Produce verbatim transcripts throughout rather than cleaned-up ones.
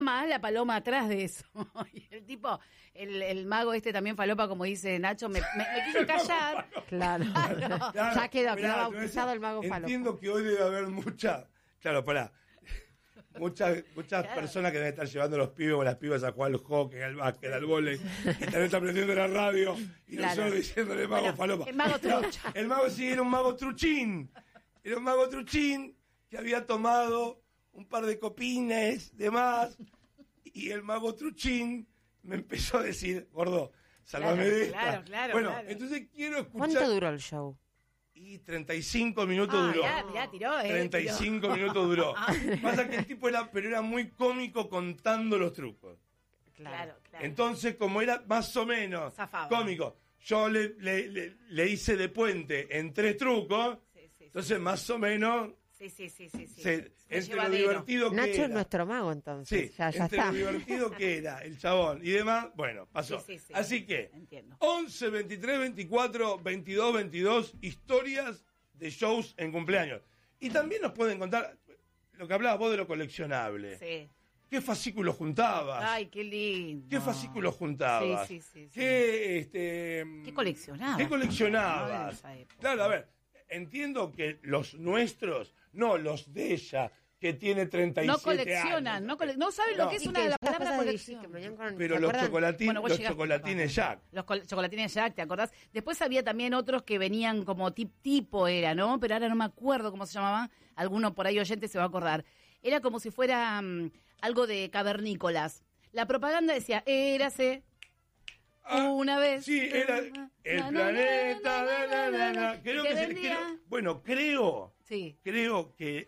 más la paloma atrás de eso. Y el tipo, el, el mago este también falopa, como dice Nacho, me, me, me quiso callar. Claro. Claro. Claro. Ya quedó, quedó Mirá, bautizado el mago falopa. Entiendo que hoy debe haber mucha... Claro, pará. Muchas muchas Claro. personas que deben estar llevando a los pibes o las pibas a jugar al hockey, al básquet, al vóley, y también están prendiendo la radio y Claro. nosotros diciéndole mago Bueno, falopa. el mago trucha. El mago sí era un mago truchín. Era un mago truchín que había tomado un par de copines de más y el mago truchín me empezó a decir, gordo, sálvame Claro, de esta. claro, claro, bueno, claro. entonces quiero escuchar... ¿Cuánto duró el show? Y treinta y cinco minutos Ah, duró. Mirá, mirá, tiró, eh. treinta y cinco tiró. minutos duró. Pasa que el tipo era, pero era muy cómico contando los trucos. Claro, claro. Entonces, como era más o menos Zafaba. cómico, yo le, le, le, le hice de puente en tres trucos, Sí, sí, sí. entonces más o menos, Sí, sí, sí, sí. sí. se- Fue entre lo llevadero. divertido que Nacho era. es nuestro mago, entonces. Sí, ya, ya entre está. lo divertido que era el chabón y demás, bueno, pasó. Sí, sí, sí. Así que, Entiendo. once, veintitrés, veinticuatro, veintidós, veintidós, historias de shows en cumpleaños. Y también nos pueden contar lo que hablabas vos de lo coleccionable. Sí. ¿Qué fascículos juntabas? Ay, qué lindo. ¿Qué fascículos juntabas? Sí, sí, sí, sí. ¿Qué, este, ¿Qué coleccionabas? ¿Qué ¿No? coleccionabas? De esa época. Claro, a ver, entiendo que los nuestros, no los de ella, que tiene treinta y siete No coleccionan, años. no, cole- no saben No. lo que es Y una que de las esas palabras cosas de colección. Vichy que venían con- Pero ¿se los, acuerdan? chocolatín, Bueno, vos los llegaste, chocolatines papá. Jack. Los col- chocolatines Jack, ¿te acordás? Después había también otros que venían como tip tipo era, ¿no? Pero ahora no me acuerdo cómo se llamaban. Alguno por ahí oyente se va a acordar. Era como si fuera mm, algo de cavernícolas. La propaganda decía, érase Ah, una vez. Sí, era el Na, na, planeta. na, na, na, na, na. y Creo te que se- vendía- creo- bueno, creo, Sí. creo que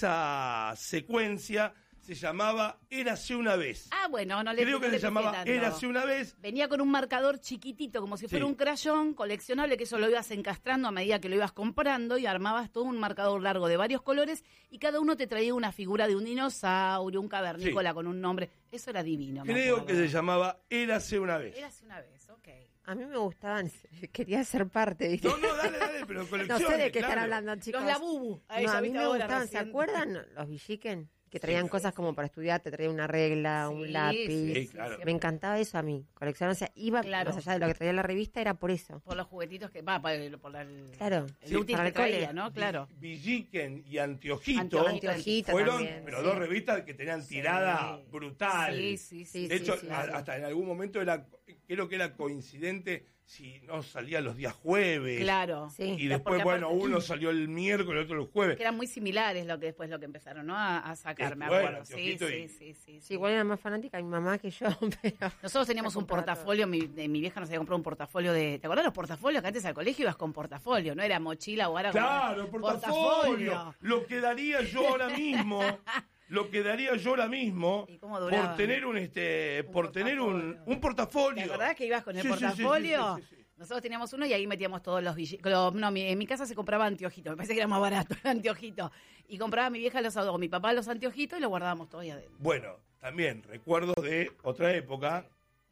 esa secuencia se llamaba Érase una vez. Ah, bueno, no le Creo que no le se llamaba pifié tanto. Érase una vez. Venía con un marcador chiquitito, como si fuera Sí. un crayón coleccionable, que eso lo ibas encastrando a medida que lo ibas comprando y armabas todo un marcador largo de varios colores y cada uno te traía una figura de un dinosaurio, un cavernícola Sí. con un nombre. Eso era divino. me Creo acuerdo. que se llamaba Érase una vez. Érase una vez, ok. A mí me gustaban, quería ser parte, ¿viste? No, no, dale, dale, pero No colecciones. sé de qué claro. están hablando, chicos. Los Labubu. No, a mí me ahora gustaban, ¿se recién. acuerdan? Los Villiquen, que traían Sí. cosas como para estudiar, te traían una regla, Sí, un lápiz. Sí, claro. Me encantaba eso a mí, coleccionar, o sea, iba Claro. más allá de lo que traía la revista, era por eso. Por los juguetitos que va, por, el- por la- el, Claro, el sí, útil para que el cole. traía, ¿no? Claro. Villiquen y Antiojito, Antio- Antiojito fueron, también, pero sí. dos revistas que tenían tirada Sí. brutal. Sí, sí, sí. De sí, hecho, sí, a- sí. hasta en algún momento era, creo que era coincidente si no salía los días jueves. Claro. Sí. Y La- después, porque bueno, aparte- uno salió el miércoles, otro el jueves. Que eran muy similares lo que después lo que empezaron, ¿no? A, a sacar, Es me bueno, acuerdo. Sí, Antiojito sí, y- sí, sí, Sí, igual era más fanática mi mamá que yo, pero... Nosotros teníamos un compraba portafolio, mi, de, mi vieja nos había comprado un portafolio de... ¿Te acuerdas los portafolios? Que antes al colegio ibas con portafolio, no era mochila o ahora con- Claro, portafolio. Lo que daría yo ahora mismo, lo que daría yo ahora mismo ¿Y cómo duraba? por tener un este, Un por tener un, portafolio. un portafolio. ¿Te acordás que ibas con el Sí, sí, sí, sí, portafolio? sí, sí, sí. Nosotros teníamos uno y ahí metíamos todos los billetes. No, mi- en mi casa se compraba anteojitos, me parece que era más barato el anteojito. Y compraba mi vieja los o mi papá los anteojitos y los guardábamos todos ahí adentro. Bueno, también recuerdo de otra época.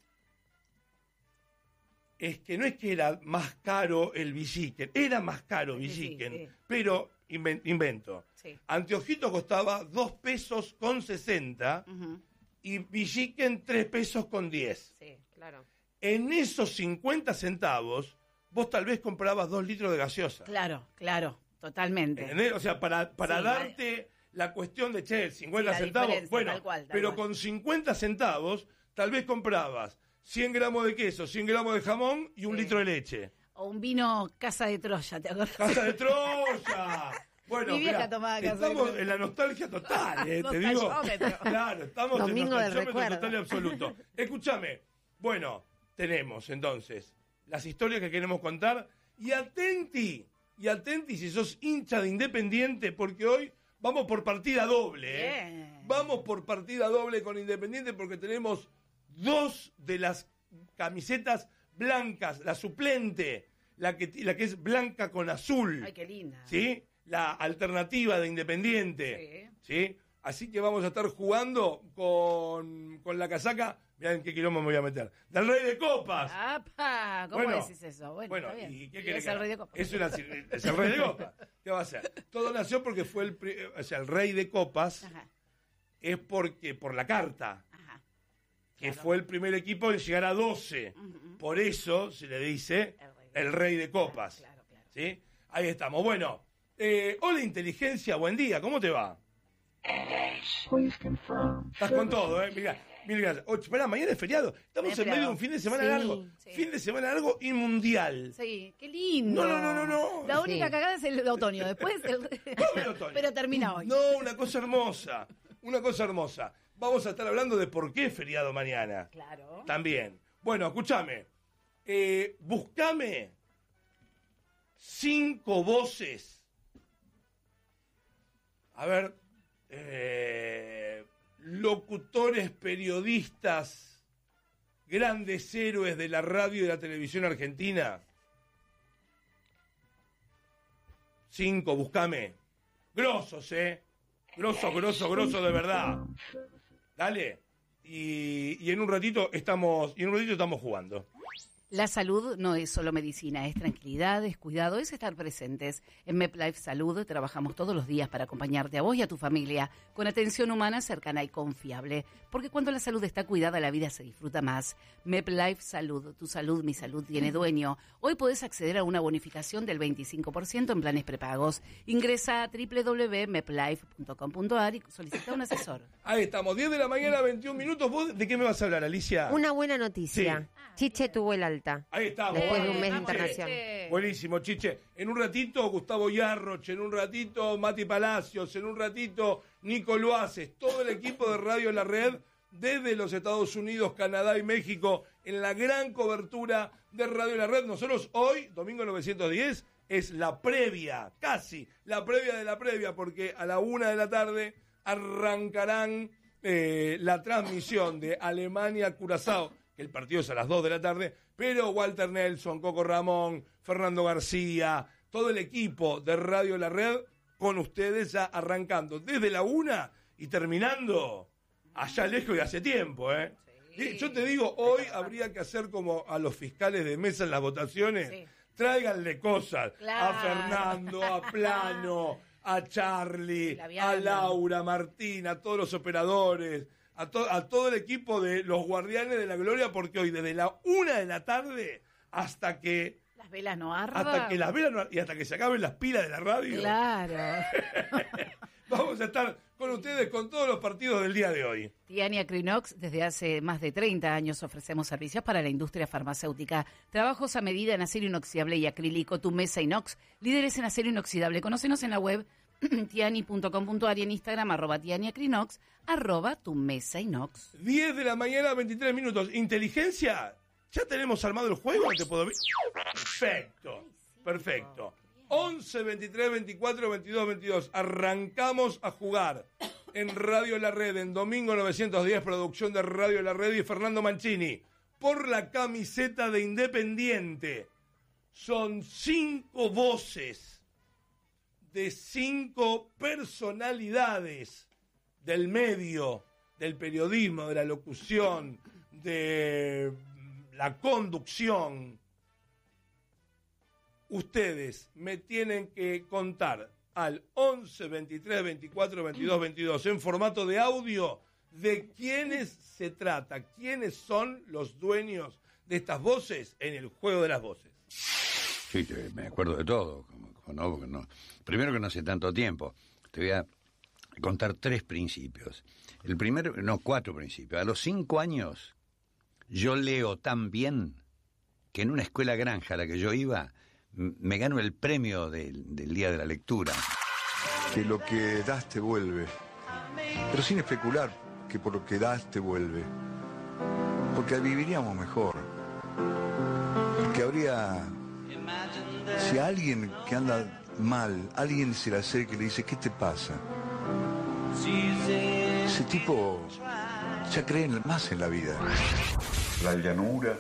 Es que no es que era más caro el Villiquen, era más caro Sí, sí, Villiquen, sí. pero inven- invento. Sí. Anteojito costaba dos pesos con sesenta Ujú. y Villiquen tres pesos con diez. Sí, claro. En esos cincuenta centavos, vos tal vez comprabas dos litros de gaseosa. Claro, claro, totalmente. ¿Entendés? O sea, para, para Sí, darte la cuestión de, che, cincuenta Sí, la centavos, diferencia, bueno, tal cual, tal pero cual. con cincuenta centavos, tal vez comprabas cien gramos de queso, cien gramos de jamón y un Sí. litro de leche. O un vino Casa de Troya, ¿te acordás? ¡Casa de Troya! Bueno, Mi vieja mirá, tomaba Casa de estamos Troya. en la nostalgia total, ¿eh? Te digo. Nostalgiómetro. Claro, estamos Domingo en del nostalgiómetro recuerdo. total y absoluto. Escúchame, bueno, tenemos entonces las historias que queremos contar y atenti, y atenti si sos hincha de Independiente, porque hoy vamos por partida doble, ¿eh? Bien. Vamos por partida doble con Independiente porque tenemos dos de las camisetas blancas, la suplente, la que, la que es blanca con azul. Ay, qué linda. ¿Sí? La alternativa de Independiente. ¿Sí? Así que vamos a estar jugando con, con la casaca. Mirá en qué quilombo me voy a meter. Del Rey de Copas. ¡Apa! ¿Cómo Bueno, decís eso? Bueno, Bueno, está bien. ¿y qué Y querés es que el haga? Rey de Copas. Es, una- es el Rey de Copas. ¿Qué va a hacer? Todo nació porque fue el, pri- o sea, el Rey de Copas Ajá. es porque por la carta. que fue el primer equipo en llegar a doce. Uh-huh. Por eso se le dice el rey de copas. Claro, claro, claro. ¿Sí? Ahí estamos. Bueno, eh, hola inteligencia, buen día, ¿cómo te va? Estás con todo, ¿eh? Mirá, mil gracias. Oh, esperá, mañana es feriado. Estamos en medio de un fin de semana sí, largo. Sí. Fin de semana largo y mundial. Sí, qué lindo. No, no, no, no. no. La única sí. cagada es el otoño. Después el... no, el otoño. Pero termina hoy. No, una cosa hermosa. Una cosa hermosa. Vamos a estar hablando de por qué es feriado mañana. Claro. También. Bueno, escúchame. Eh, buscame cinco voces. A ver... Eh, locutores, periodistas, grandes héroes de la radio y de la televisión argentina. Cinco, buscame. Grosos, ¿eh? Grosos, grosos, grosos de verdad. Dale. Y, y en un ratito estamos, y en un ratito estamos jugando. La salud no es solo medicina, es tranquilidad, es cuidado, es estar presentes. En MedLife Salud trabajamos todos los días para acompañarte a vos y a tu familia con atención humana cercana y confiable. Porque cuando la salud está cuidada, la vida se disfruta más. MedLife Salud, tu salud, mi salud tiene dueño. Hoy podés acceder a una bonificación del veinticinco por ciento en planes prepagos. Ingresa a doble u doble u doble u punto meplife punto com punto a r y solicita un asesor. Ahí estamos, diez de la mañana, veintiún minutos. ¿Vos de qué me vas a hablar, Alicia? Una buena noticia. Sí. Chiche tuvo el alta. Ahí estamos. Después de un mes Chiche. de internación. Buenísimo, Chiche. En un ratito, Gustavo Yarroch, en un ratito, Mati Palacios, en un ratito, Nico Loaces, todo el equipo de Radio La Red, desde los Estados Unidos, Canadá y México, en la gran cobertura de Radio La Red. Nosotros hoy, domingo novecientos diez, es la previa, casi, la previa de la previa, porque a la una de la tarde arrancarán eh, la transmisión de Alemania-Curazao. El partido es a las dos de la tarde, pero Walter Nelson, Coco Ramón, Fernando García, todo el equipo de Radio La Red con ustedes ya arrancando desde la una y terminando allá lejos y hace tiempo, ¿eh? Sí. Yo te digo, hoy habría que hacer como a los fiscales de mesa en las votaciones, sí. Tráiganle cosas claro. a Fernando, a Plano, a Charlie, a Laura, a Martín, a todos los operadores, A, to- a todo el equipo de los Guardianes de la Gloria, porque hoy desde la una de la tarde hasta que... Las velas no ardan. Hasta que las velas no ardan, y hasta que se acaben las pilas de la radio. Claro. Vamos a estar con ustedes con todos los partidos del día de hoy. Tiania Crinox, desde hace más de treinta años ofrecemos servicios para la industria farmacéutica. Trabajos a medida en acero inoxidable y acrílico, tu mesa inox. Líderes en acero inoxidable. Conócenos en la web tiani punto com punto a r y en Instagram, arroba tianiacrinox, arroba tu mesa inox. diez de la mañana, veintitrés minutos. Inteligencia, ¿ya tenemos armado el juego? ¿Te puedo ver? Perfecto, perfecto. once, veintitrés, veinticuatro, veintidós, veintidós. Arrancamos a jugar en Radio La Red, en domingo novecientos diez, producción de Radio La Red y Fernando Mancini. Por la camiseta de Independiente. Son cinco voces de cinco personalidades del medio, del periodismo, de la locución, de la conducción. Ustedes me tienen que contar al once, veintitrés, veinticuatro, veintidós, veintidós en formato de audio de quiénes se trata, quiénes son los dueños de estas voces en el juego de las voces. Sí, me acuerdo de todo, como, como no, porque no. Primero que no hace tanto tiempo. Te voy a contar tres principios. El primero, no, cuatro principios. A los cinco años yo leo tan bien que en una escuela granja a la que yo iba me gano el premio del, del día de la lectura. Que lo que das te vuelve, pero sin especular que por lo que das te vuelve, porque viviríamos mejor, porque habría, si a alguien que anda mal, alguien se le acerca y le dice, ¿qué te pasa? Ese tipo ya cree más en la vida. La llanura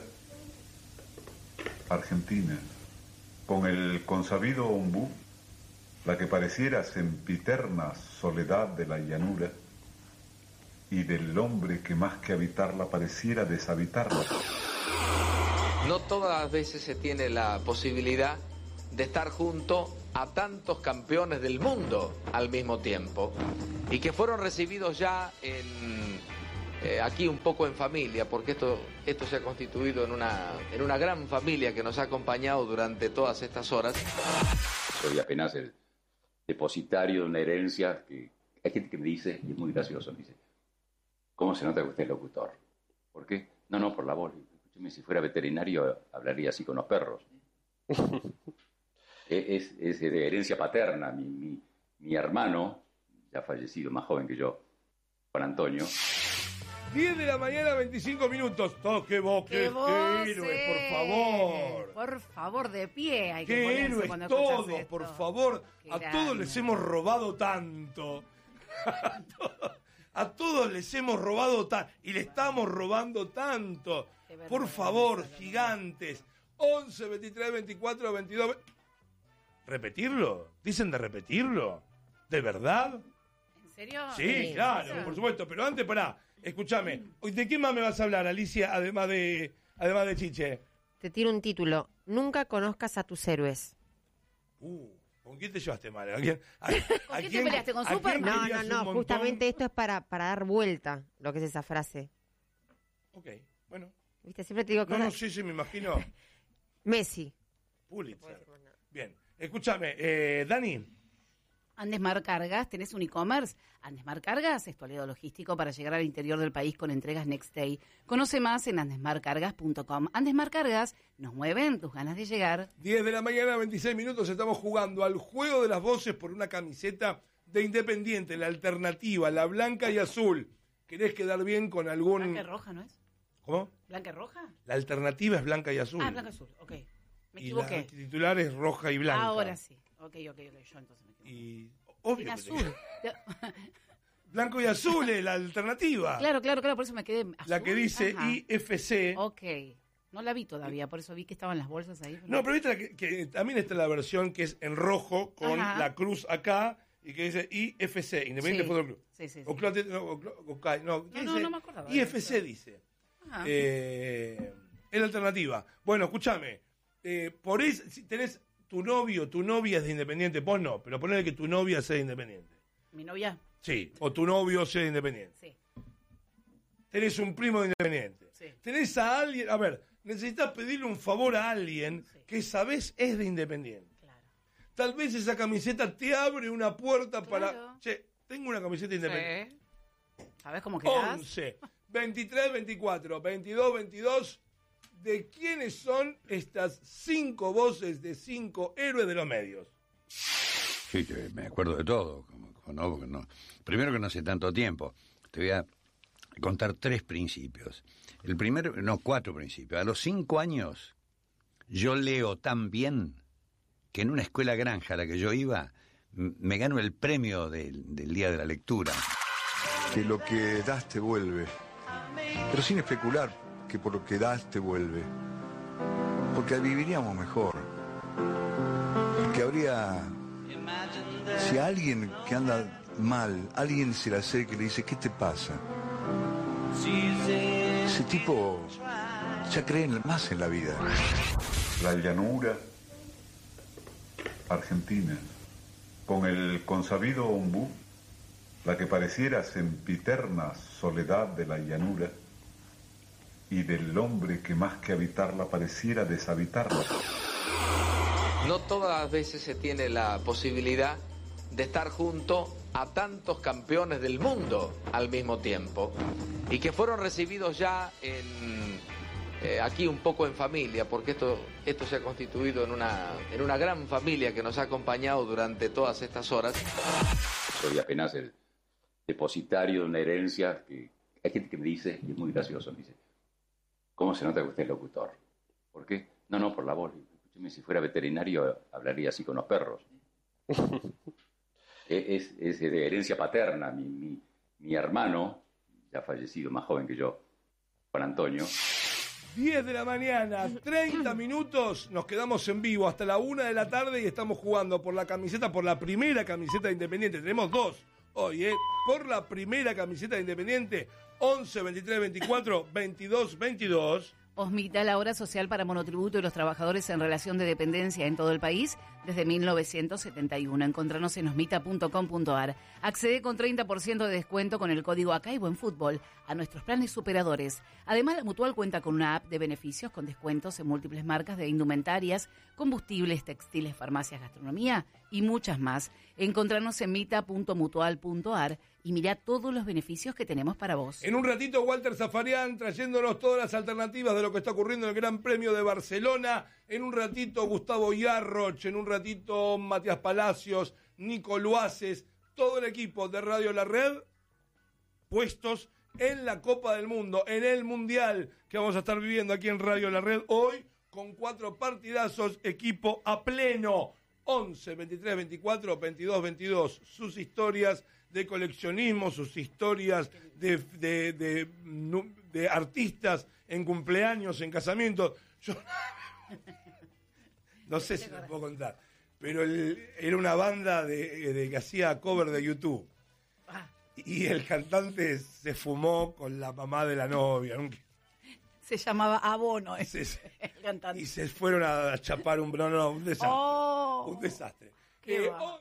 argentina, con el consabido ombú, la que pareciera sempiterna soledad de la llanura, y del hombre que más que habitarla pareciera deshabitarla. No todas las veces se tiene la posibilidad de estar junto a tantos campeones del mundo al mismo tiempo y que fueron recibidos ya en eh, aquí un poco en familia, porque esto, esto se ha constituido en una, en una gran familia que nos ha acompañado durante todas estas horas. Soy apenas el depositario de una herencia que hay gente que me dice, y es muy gracioso, me dice, ¿cómo se nota que usted es locutor? ¿Por qué? No, no, por la voz. Escúcheme, si fuera veterinario hablaría así con los perros. es, es de herencia paterna. Mi, mi, mi hermano, ya fallecido, más joven que yo, Juan Antonio. diez de la mañana, veinticinco minutos. Oh, ¡Qué voces! ¡Qué voces! ¡Qué héroes, por favor! Por favor, de pie hay que ¡Qué ponerse héroes cuando escuchas todos, esto. por favor! Qué A grande. todos les hemos robado tanto. A todos, a todos les hemos robado tanto. Y le estamos robando tanto. Qué vergüenza, Por favor, la gigantes. once, veintitrés, veinticuatro, veintidós... ¿Repetirlo? ¿Dicen de repetirlo? ¿De verdad? ¿En serio? Sí, Sí, claro, sí. por supuesto. Pero antes, pará, escúchame. ¿De qué más me vas a hablar, Alicia, además de, además de Chiche? Te tiro un título. Nunca conozcas a tus héroes. Uh, ¿con quién te llevaste mal? ¿A quién, a, ¿Con a quién te peleaste? ¿Con a quién Superman? No, querías no, un no. montón? Justamente esto es para, para dar vuelta lo que es esa frase. Ok, bueno. ¿Viste? Siempre te digo No, cosas. no, sí, sí, me imagino. Messi. Pulitzer. Bien, escúchame, eh, Dani. Andesmar Cargas, ¿tenés un e-commerce? Andesmar Cargas es tu aliado logístico para llegar al interior del país con entregas Next Day. Conoce más en andesmar cargas punto com. Andesmar Cargas, nos mueven tus ganas de llegar. diez de la mañana, veintiséis minutos, estamos jugando al juego de las voces por una camiseta de Independiente, la alternativa, la blanca y azul. ¿Querés quedar bien con algún...? ¿Blanca y roja no es? ¿Cómo? ¿Blanca y roja? La alternativa es blanca y azul. Ah, blanca y azul, ok. Me y la equivoqué. titular es roja y blanca. Ahora sí. Ok, ok, ok, yo entonces me equivoqué. Y obvio En que te- azul. Blanco y azul es la alternativa. Claro, claro, claro, por eso me quedé azul. La que dice Ajá. I F C. Ok. No la vi todavía, por eso vi que estaban las bolsas ahí. No, pero viste la que, que también está la versión que es en rojo con Ajá. la cruz acá y que dice I F C, Independiente Sí. Fútbol Club. Sí, sí, sí. O Club Atlético- no, o Club- o Ca- no, ¿qué No, no, dice? no me acordaba de I F C eso. dice. Ajá. Eh, es la alternativa. Bueno, escúchame. Eh, por eso, si tenés tu novio, tu novia es de Independiente, vos no, pero ponele que tu novia sea de Independiente. ¿Mi novia? Sí, o tu novio sea de Independiente. Sí. Tenés un primo de Independiente. Sí. Tenés a alguien, a ver, necesitas pedirle un favor a alguien Sí. que sabés es de Independiente. Claro. Tal vez esa camiseta te abre una puerta Claro. para... Che, tengo una camiseta independiente. ¿Sabés cómo quedás? once, veintitrés, veinticuatro, veintidós, veintidós. ¿De quiénes son estas cinco voces de cinco héroes de los medios? Sí, que me acuerdo de todo. Como, como no, porque no. Primero que no hace tanto tiempo. Te voy a contar tres principios. El primero, no, cuatro principios. A los cinco años, yo leo tan bien que en una escuela granja a la que yo iba, m- me gano el premio del, del Día de la Lectura. Que lo que das te vuelve. Pero sin especular que por lo que das te vuelve. Porque viviríamos mejor. Porque habría... Si a alguien que anda mal, alguien se le acerca y le dice, ¿qué te pasa? Ese tipo ya cree en- más en la vida. La llanura argentina, con el consabido ombú, la que pareciera sempiterna soledad de la llanura, y del hombre que más que habitarla pareciera deshabitarla. No todas las veces se tiene la posibilidad de estar junto a tantos campeones del mundo al mismo tiempo y que fueron recibidos ya en, eh, aquí un poco en familia, porque esto, esto se ha constituido en una, en una gran familia que nos ha acompañado durante todas estas horas. Soy apenas el depositario de una herencia que hay gente que me dice, y es muy gracioso, me dice, ¿cómo se nota que usted es locutor? ¿Por qué? No, no, por la voz. Escúcheme, si fuera veterinario hablaría así con los perros. es, es de herencia paterna. Mi, mi, mi hermano, ya fallecido, más joven que yo, Juan Antonio. diez de la mañana, treinta minutos, nos quedamos en vivo hasta la una de la tarde y estamos jugando por la camiseta, por la primera camiseta de Independiente. Tenemos dos hoy, ¿eh? Por la primera camiseta de Independiente, once, veintitrés, veinticuatro, veintidós, veintidós. OSMITA, la obra social para monotributo y los trabajadores en relación de dependencia en todo el país desde mil novecientos setenta y uno. Encontranos en osmita punto com punto a r. Accede con treinta por ciento de descuento con el código Acá y Buen Fútbol a nuestros planes superadores. Además, la Mutual cuenta con una app de beneficios con descuentos en múltiples marcas de indumentarias, combustibles, textiles, farmacias, gastronomía y muchas más. Encontranos en mita punto mutual punto a r y mirá todos los beneficios que tenemos para vos. En un ratito, Walter Zafarian trayéndonos todas las alternativas de lo que está ocurriendo en el Gran Premio de Barcelona. En un ratito, Gustavo Yarroch. En un ratito, Matías Palacios, Nico Luaces. Todo el equipo de Radio La Red puestos en la Copa del Mundo, en el Mundial que vamos a estar viviendo aquí en Radio La Red hoy, con cuatro partidazos, equipo a pleno. once, veintitrés, veinticuatro, veintidós, veintidós. Sus historias de coleccionismo, sus historias de, de, de, de, de artistas en cumpleaños, en casamientos. Yo no sé si lo puedo contar, pero el, era una banda de, de que hacía cover de YouTube. Y el cantante se fumó con la mamá de la novia. Se llamaba Abono, ese, se, el cantante. Y se fueron a chapar un... No, no, un desastre. Oh, un desastre. Qué Eh, va.